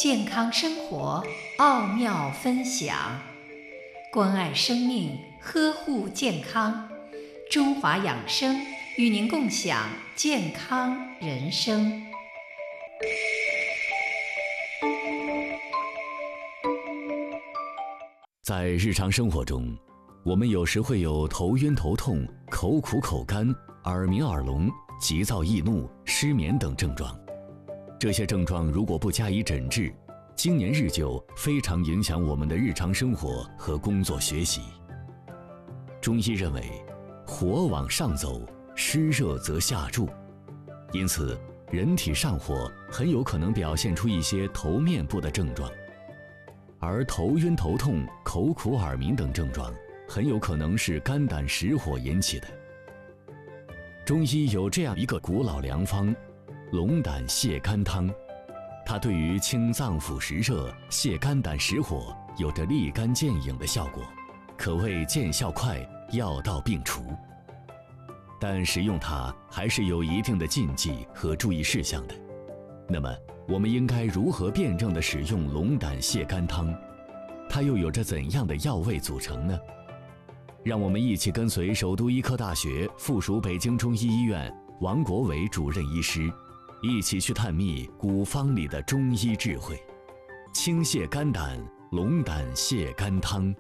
健康生活奥妙分享，关爱生命，呵护健康。中华养生与您共享健康人生。 在日常生活中，我们有时会有头晕头痛、口苦口干、耳鸣耳聋、急躁易怒、失眠等症状。这些症状如果不加以诊治，经年日久，非常影响我们的日常生活和工作学习。中医认为，火往上走，湿热则下注，因此人体上火很有可能表现出一些头面部的症状，而头晕头痛、口苦耳鸣等症状很有可能是肝胆实火引起的。中医有这样一个古老良方，龙胆泻肝汤，它对于清脏腑实热、泻肝胆实火有着立竿见影的效果，可谓见效快，药到病除。但使用它还是有一定的禁忌和注意事项的。那么我们应该如何辩证地使用龙胆泻肝汤？它又有着怎样的药味组成呢？让我们一起跟随首都医科大学附属北京中医医院王国伟主任医师，一起去探秘古方里的中医智慧。清泻肝胆，龙胆泻肝汤。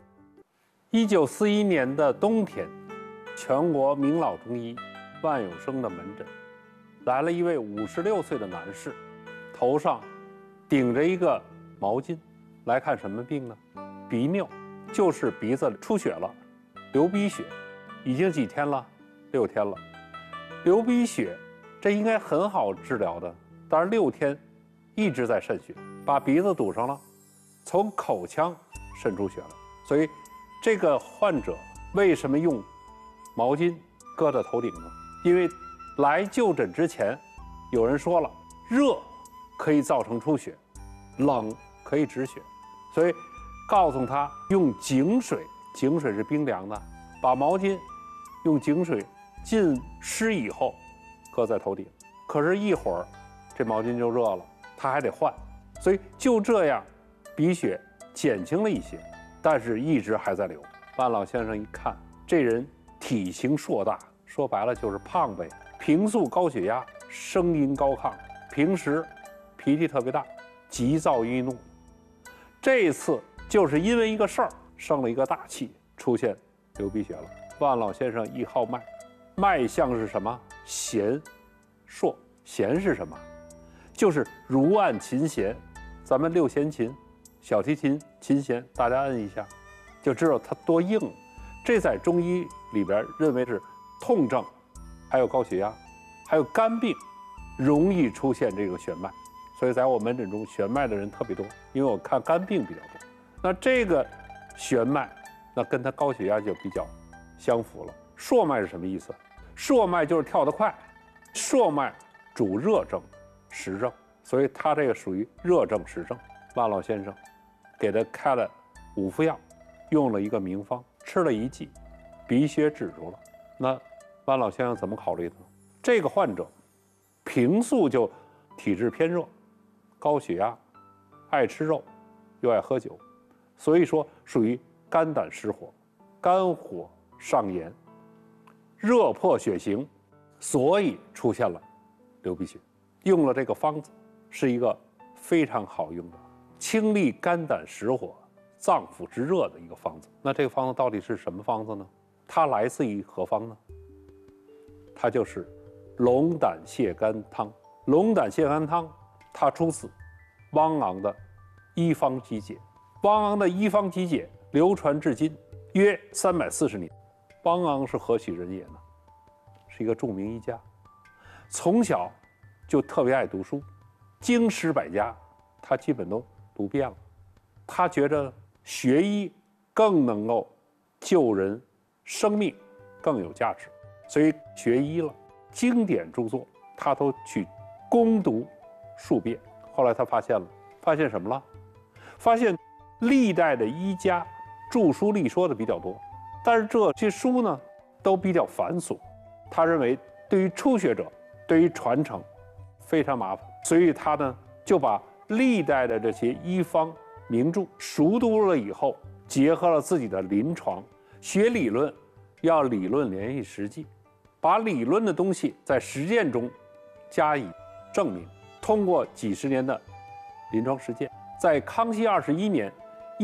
1941年的冬天，全国名老中医万有生的门诊来了一位56岁的男士，头上顶着一个毛巾，来看什么病呢？鼻衄，就是鼻子出血了，流鼻血，已经几天了？6天了。流鼻血，这应该很好治疗的，但是6天一直在渗血，把鼻子堵上了，从口腔渗出血了。所以这个患者为什么用毛巾搁在头顶呢？因为来就诊之前，有人说了，热可以造成出血，冷可以止血，所以告诉他用井水，井水是冰凉的，把毛巾用井水浸湿以后搁在头顶。可是一会儿这毛巾就热了，他还得换，所以就这样鼻血减轻了一些，但是一直还在流。万老先生一看，这人体型硕大，说白了就是胖呗，平素高血压，声音高亢，平时脾气特别大，急躁易怒。这一次就是因为一个事儿生了一个大气，出现流鼻血了。万老先生一号脉，脉象是什么？弦硕。弦是什么？就是如按琴弦，咱们6弦琴，小提琴琴弦，大家摁一下就知道它多硬。这在中医里边认为是痛症，还有高血压，还有肝病容易出现这个弦脉，所以在我门诊中弦脉的人特别多，因为我看肝病比较多。那这个弦脉，那跟他高血压就比较相符了。硕脉是什么意思？硕脉就是跳得快，硕脉主热症、实症，所以他这个属于热症实症。万老先生给他开了5副药，用了一个名方，吃了1剂，鼻血止住了。那万老先生怎么考虑呢？这个患者平素就体质偏热，高血压，爱吃肉，又爱喝酒，所以说属于肝胆实火，肝火上炎，热破血行，所以出现了流鼻血。用了这个方子，是一个非常好用的清利肝胆实火、脏腑之热的一个方子。那这个方子到底是什么方子呢？它来自于何方呢？它就是龙胆泻肝汤。龙胆泻肝汤，它出自汪昂的《医方集解》。汪昂的《医方集解》流传至今约340年。汪昂是何许人也呢？是一个著名医家，从小就特别爱读书，经史百家他基本都读遍了。他觉得学医更能够救人生命，更有价值，所以学医了，经典著作他都去攻读数遍。后来他发现什么了？发现历代的医家著书立说的比较多，但是这些书呢都比较繁琐，他认为对于初学者，对于传承非常麻烦，所以他呢就把历代的这些医方名著熟读了以后，结合了自己的临床学理论，要理论联系实际，把理论的东西在实践中加以证明。通过几十年的临床实践，在康熙21年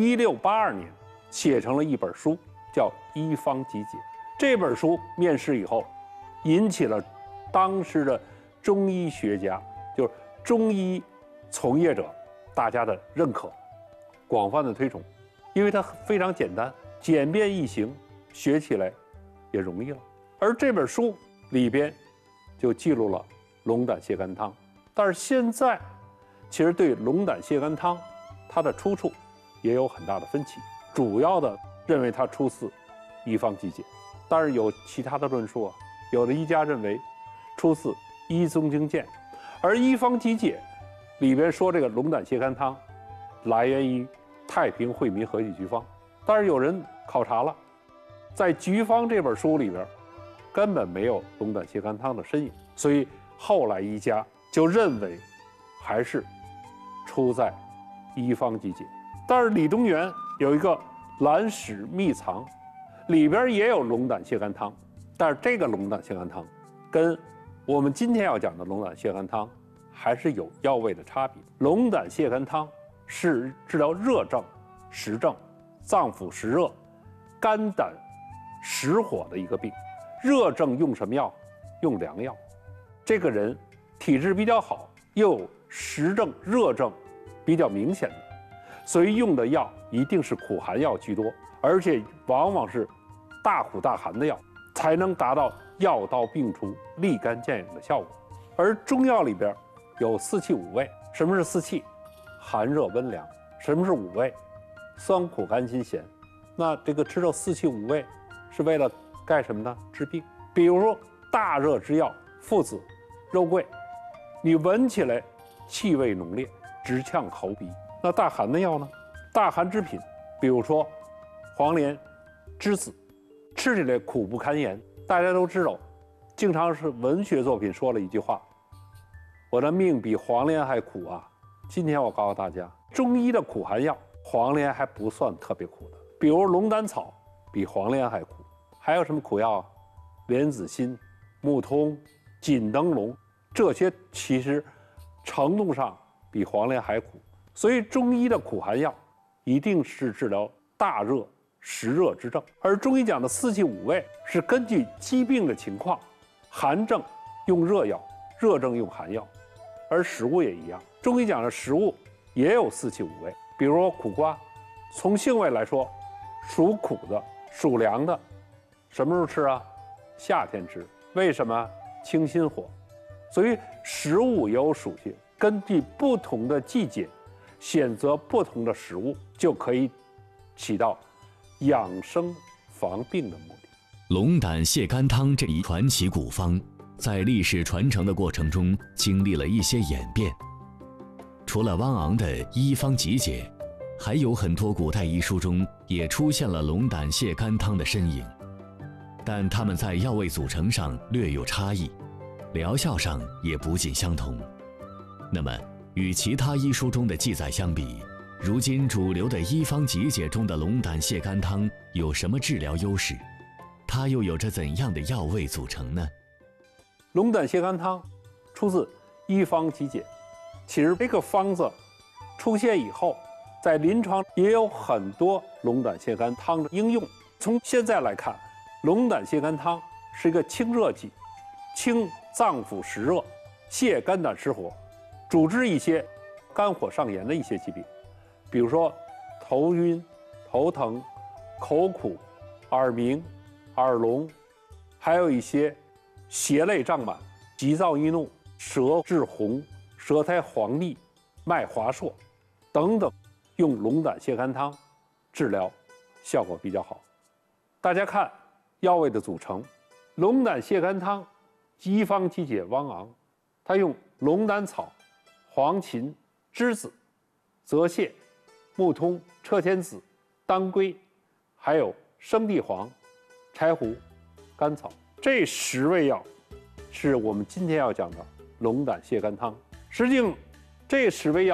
1682年写成了一本书，叫《医方集解》。这本书面世以后，引起了当时的中医学家，就是中医从业者，大家的认可，广泛的推崇，因为它非常简单，简便易行，学起来也容易了。而这本书里边就记录了龙胆泻肝汤，但是现在其实对龙胆泻肝汤它的出处也有很大的分歧，主要的认为它出自《医方集解》，但是有其他的论述啊，有的医家认为出自《医宗经鉴》，而《医方集解》里边说这个龙胆泻肝汤来源于太平惠民和剂局方，但是有人考察了，在局方这本书里边根本没有龙胆泻肝汤的身影，所以后来医家就认为还是出在《医方集解》。但是李东垣有一个《蓝史秘藏》，里边也有龙胆泻肝汤，但是这个龙胆泻肝汤跟我们今天要讲的龙胆泻肝汤还是有药味的差别。龙胆泻肝汤是治疗热症、实症、脏腑实热、肝胆实火的一个病。热症用什么药？用凉药。这个人体质比较好，又有实症、热症比较明显的，所以用的药一定是苦寒药居多，而且往往是大苦大寒的药，才能达到药到病除、立竿见影的效果。而中药里边有四气五味。什么是四气？寒热温凉。什么是五味？酸苦甘辛咸。那这个吃这四气五味是为了干什么呢？治病。比如说大热之药附子、肉桂，你闻起来气味浓烈，直呛喉鼻。那大寒的药呢？大寒之品，比如说黄连、栀子，吃起来苦不堪言。大家都知道，经常是文学作品说了一句话：我的命比黄连还苦啊。今天我告诉大家，中医的苦寒药，黄连还不算特别苦的，比如龙胆草比黄连还苦。还有什么苦药啊？莲子心、木通、锦灯笼，这些其实程度上比黄连还苦。所以中医的苦寒药一定是治疗大热、实热之症，而中医讲的四气五味是根据疾病的情况，寒症用热药，热症用寒药，而食物也一样。中医讲的食物也有四气五味，比如说苦瓜，从性味来说，属苦的、属凉的，什么时候吃啊？夏天吃。为什么？清心火。所以食物也有属性，根据不同的季节选择不同的食物，就可以起到养生防病的目的。 龙胆泻肝汤这一传奇古方，在历史传承的过程中经历了一些演变。除了汪昂的《医方集解》，还有很多古代医书中也出现了龙胆泻肝汤的身影，但它们在药味组成上略有差异，疗效上也不尽相同。那么与其他医书中的记载相比，如今主流的《医方集解》中的龙胆泻肝汤有什么治疗优势？它又有着怎样的药味组成呢？ 龙胆泻肝汤出自《医方集解》，其实这个方子出现以后，在临床也有很多龙胆泻肝汤的应用。从现在来看，龙胆泻肝汤是一个清热剂，清脏腑实热，泻肝胆实火，主治一些肝火上炎的一些疾病，比如说头晕、头疼、口苦、耳鸣、耳聋，还有一些胁肋胀满、急躁易怒、舌质红、舌苔黄腻、脉滑数等等，用龙胆泻肝汤治疗效果比较好。大家看药味的组成，龙胆泻肝汤医方集解汪昂，他用龙胆草、黄芩、栀子、泽泻、木通、车前子、当归，还有生地黄、柴胡、甘草，这10味药是我们今天要讲的龙胆泻肝汤。实际上，这10味药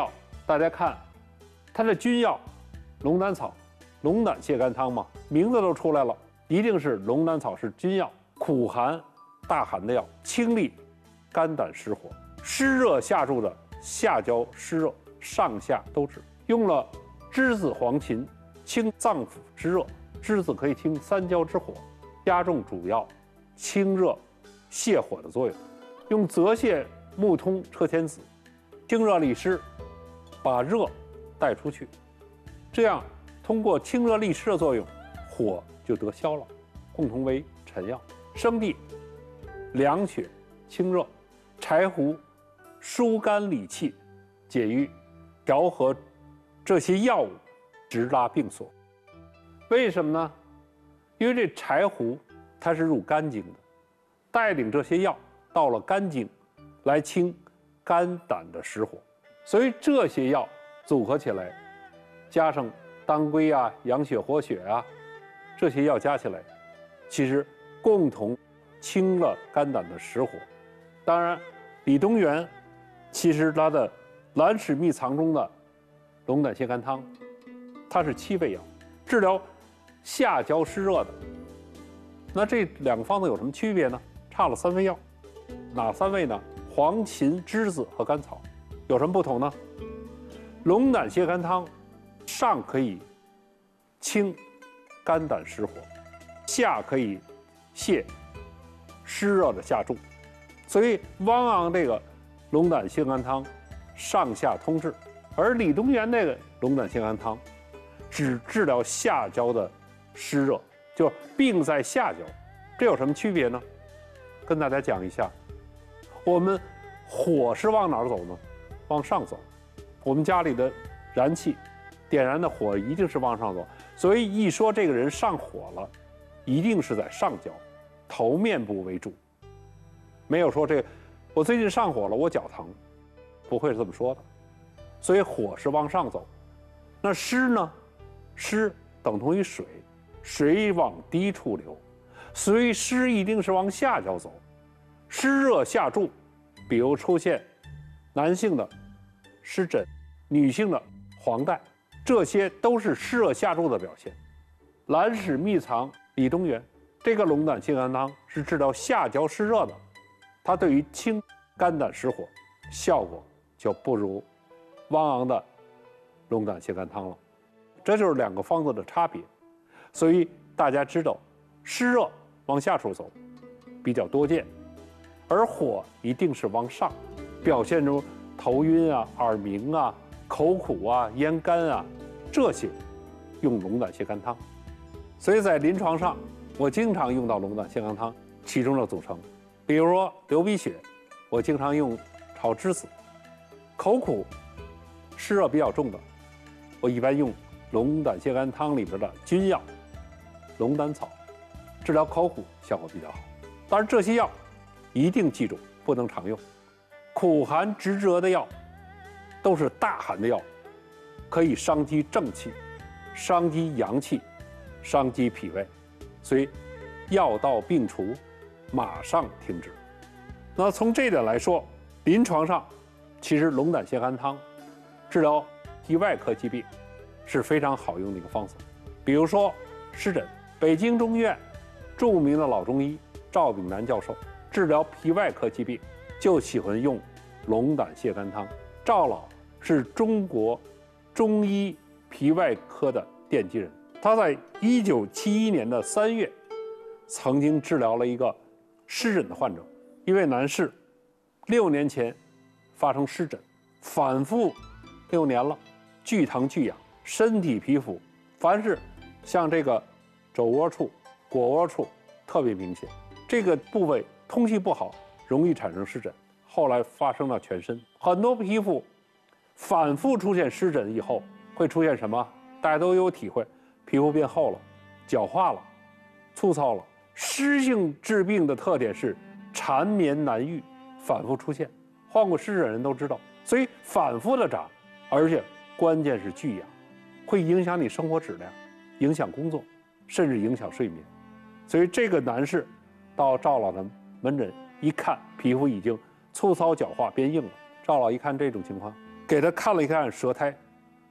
大家看，它的君药龙胆草、龙胆泻肝汤嘛，名字都出来了，一定是龙胆草是君药，苦寒大寒的药，清利肝胆湿火，湿热下注的下焦湿热，上下都治。用了栀子、黄芩，清脏腑之热，栀子可以清三焦之火，加重主要清热泻火的作用。用泽泻、木通、车前子，清热利湿，把热带出去，这样通过清热利湿的作用，火就得消了，共同为臣药。生地凉血清热，柴胡疏肝理气，解郁，调和这些药物，直拉病所。为什么呢？因为这柴胡它是入肝经的，带领这些药到了肝经，来清肝胆的湿火，所以这些药组合起来，加上当归啊、养血活血啊，这些药加起来，其实共同清了肝胆的实火。当然，李东垣其实他的蓝史秘藏中的龙胆泻肝汤，它是7味药，治疗下焦湿热的。那这2个方子有什么区别呢？差了3味药，哪3味呢？黄芩、栀子和甘草，有什么不同呢？龙胆泻肝汤上可以清肝胆湿火，下可以泻湿热的下注，所以汪昂这个龙胆泻肝汤上下通治，而李东垣那个龙胆泻肝汤只治疗下焦的湿热，就病在下焦。这有什么区别呢？跟大家讲一下，我们火是往哪儿走呢？往上走。我们家里的燃气点燃的火一定是往上走，所以一说这个人上火了，一定是在上焦，头面部为主，没有说这个我最近上火了，我脚疼，不会是这么说的。所以火是往上走。那湿呢？湿等同于水，水往低处流，所以湿一定是往下焦走，湿热下注，比如出现男性的湿疹，女性的黄带，这些都是湿热下注的表现。蓝史秘藏李东垣这个龙胆泻肝汤是治疗下焦湿热的，它对于清肝胆湿火效果就不如汪昂的龙胆泻肝汤了。这就是2个方子的差别。所以大家知道，湿热往下处走比较多见，而火一定是往上，表现出头晕啊、耳鸣啊、口苦啊、咽干啊，这些用龙胆泻肝汤。所以在临床上，我经常用到龙胆泻肝汤其中的组成。比如说流鼻血，我经常用炒栀子；口苦、湿热比较重的，我一般用龙胆泻肝汤里边的君药龙胆草，治疗口苦效果比较好。当然这些药一定记住不能常用。苦寒直折的药都是大寒的药，可以伤及正气，伤及阳气，伤及脾胃，所以药到病除，马上停止。那从这点来说，临床上其实龙胆泻肝汤治疗脾外科疾病是非常好用的一个方子。比如说湿疹，北京中医院著名的老中医赵炳南教授治疗脾外科疾病就喜欢用龙胆泻肝汤。赵老是中国中医脾外科的奠基人，他在1971年的3月曾经治疗了一个湿疹的患者，一位男士，6年前发生湿疹，反复6年了，剧疼剧痒，身体皮肤凡是像这个肘窝处、腘窝处特别明显，这个部位通气不好，容易产生湿疹。后来发生了全身，很多皮肤反复出现湿疹以后会出现什么？大家都有体会，皮肤变厚了，角化了，粗糙了。湿性治病的特点是缠绵难愈，反复出现，患过湿疹人都知道。所以反复的长，而且关键是剧痒，会影响你生活质量，影响工作，甚至影响睡眠。所以这个男士到赵老的门诊一看，皮肤已经粗糙角化变硬了。赵老一看这种情况， 给他看了一看舌苔，